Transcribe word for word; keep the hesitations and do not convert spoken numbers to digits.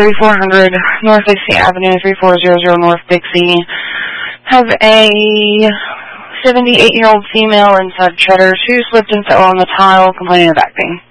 thirty-four hundred North Dixie Avenue, three four zero zero North Dixie. Have a seventy-eight-year-old female inside Cheddar. She slipped and fell on the tile, complaining of back pain.